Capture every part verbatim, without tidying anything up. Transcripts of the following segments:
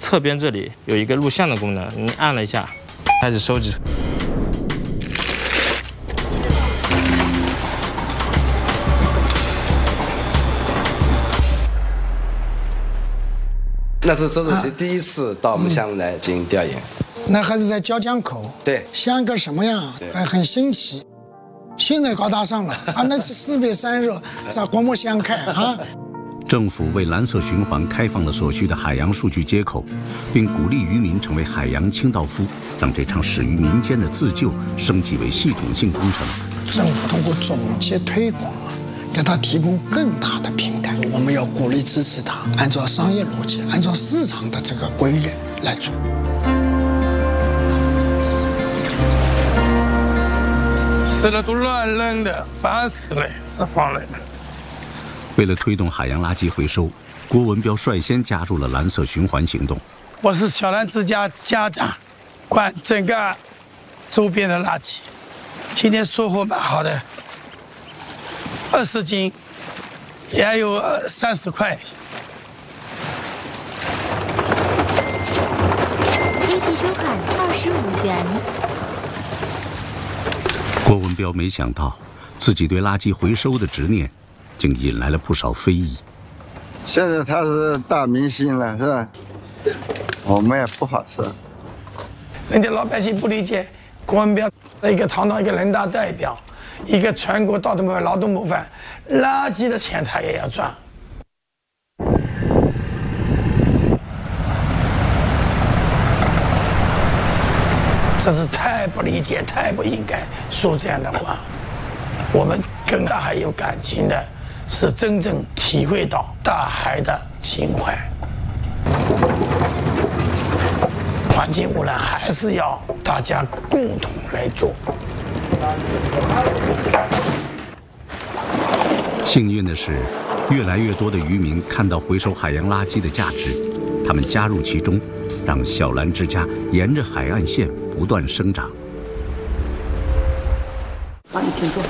侧边这里有一个录像的功能，你按了一下，开始收集。 那是周主席第一次到我们项目来进行调研。 那还是在椒江口， 对， 像个什么样，还很新奇。现在高大上了啊，那是四面山热，咋刮目相看啊？ 政府为蓝色循环开放了所需的海洋数据接口，并鼓励渔民成为海洋清道夫，让这场始于民间的自救升级为系统性工程。 政府通过总结推广啊，给他提供更大的平台。我们要鼓励支持他，按照商业逻辑，按照市场的这个规律来做。 吃了都乱扔的，烦死了，这帮人。 为了推动海洋垃圾回收，郭文彪率先加入了蓝色循环行动。 我是小蓝之家家长，管整个周边的垃圾。今天收获蛮好的，二十斤，也有三十块。 立即收款二十五元。 郭文彪没想到，自己对垃圾回收的执念，竟引来了不少非议。 现在他是大明星了，是吧？我们也不好说。 人家老百姓不理解，郭文彪一个堂堂一个人大代表，一个全国道德模范、劳动模范，垃圾的钱他也要赚。这是太不理解，太不应该说这样的话。我们跟大海有感情的，是真正体会到大海的情怀。环境污染还是要大家共同来做。 幸运的是，越来越多的渔民看到回收海洋垃圾的价值，他们加入其中，让小蓝之家沿着海岸线不断生长。 好，你请坐。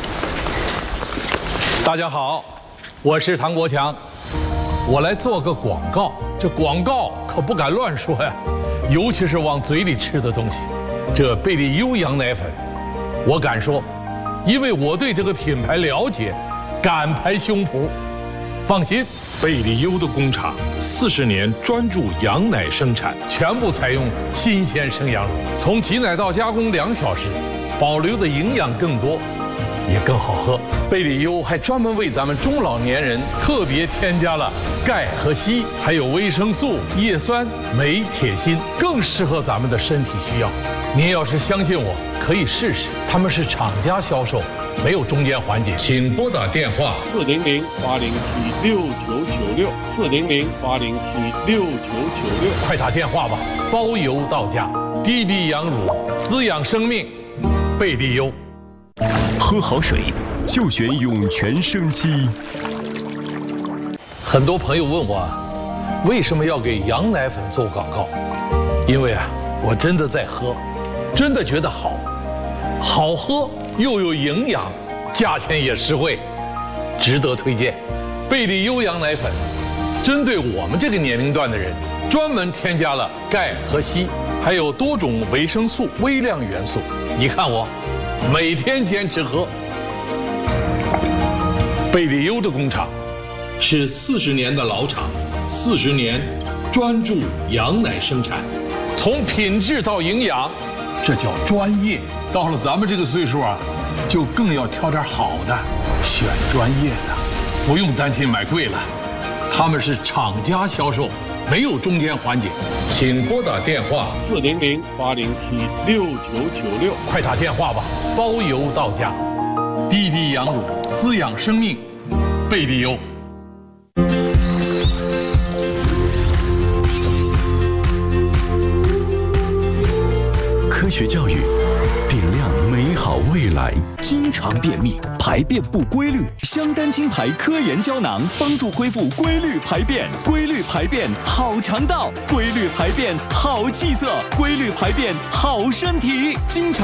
大家好，我是唐国强，我来做个广告。这广告可不敢乱说呀，尤其是往嘴里吃的东西。这贝利优羊奶粉，我敢说，因为我对这个品牌了解，敢拍胸脯。放心， 贝利优的工厂四十年专注羊奶生产， 全部采用新鲜生羊乳，从挤奶到加工两小时，保留的营养更多，也更好喝。贝利优还专门为咱们中老年人特别添加了钙和硒，还有维生素、叶酸、镁、铁、锌，更适合咱们的身体需要。您要是相信我，可以试试。他们是厂家销售，没有中间环节。 请拨打电话四零零八零七六九九六四零零八零七六九九六， 快打电话吧，包邮到家。滴滴羊乳，滋养生命，贝利优。 喝好水就选涌泉生机。 很多朋友问我，为什么要给羊奶粉做广告？因为啊，我真的在喝，真的觉得好，好喝又有营养，价钱也实惠，值得推荐。贝利优羊奶粉，针对我们这个年龄段的人，专门添加了钙和硒，还有多种维生素、微量元素。你看我，每天坚持喝。贝利优的工厂是四十年的老厂，四十年专注羊奶生产， 从品质到营养，这叫专业。到了咱们这个岁数啊，就更要挑点好的，选专业的，不用担心买贵了。他们是厂家销售，没有中间环节。 请拨打电话四零零八零七六九九六， 快打电话吧，包邮到家。滴滴羊乳，滋养生命，贝利优。 科学教育，点亮美好未来。经常便秘，排便不规律，香丹清排科研胶囊帮助恢复规律排便。规律排便好肠道，规律排便好气色，规律排便好身体。经常